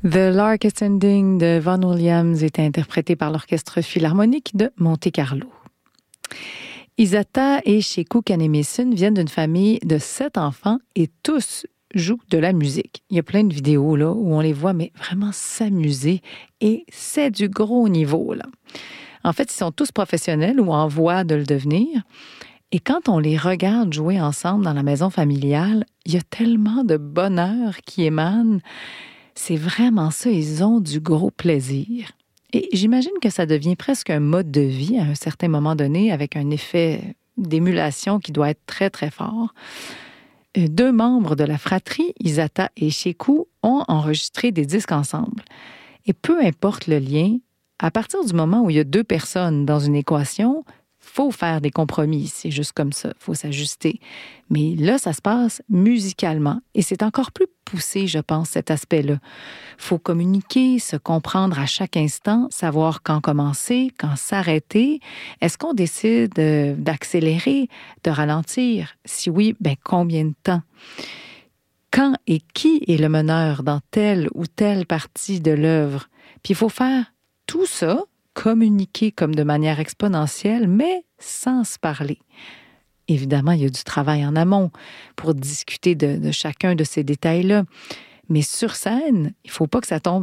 The Lark Ascending de Vaughan Williams est interprété par l'Orchestre Philharmonique de Monte-Carlo. Isata et Sheku Kanemason viennent d'une famille de 7 enfants et tous jouent de la musique. Il y a plein de vidéos là, où on les voit mais vraiment s'amuser et c'est du gros niveau, là. En fait, ils sont tous professionnels ou en voie de le devenir. Et quand on les regarde jouer ensemble dans la maison familiale, il y a tellement de bonheur qui émane. C'est vraiment ça, ils ont du gros plaisir. Et j'imagine que ça devient presque un mode de vie à un certain moment donné, avec un effet d'émulation qui doit être très, très fort. 2 membres de la fratrie, Isata et Sheku, ont enregistré des disques ensemble. Et peu importe le lien, à partir du moment où il y a 2 personnes dans une équation, faut faire des compromis, c'est juste comme ça, faut s'ajuster. Mais là, ça se passe musicalement et c'est encore plus poussé, je pense, cet aspect-là. Faut communiquer, se comprendre à chaque instant, savoir quand commencer, quand s'arrêter. Est-ce qu'on décide d'accélérer, de ralentir? Si oui, combien de temps? Quand et qui est le meneur dans telle ou telle partie de l'œuvre? Puis il faut faire tout ça, communiquer comme de manière exponentielle, mais sans se parler. Évidemment, il y a du travail en amont pour discuter de chacun de ces détails-là. Mais sur scène, il ne faut pas que ça tombe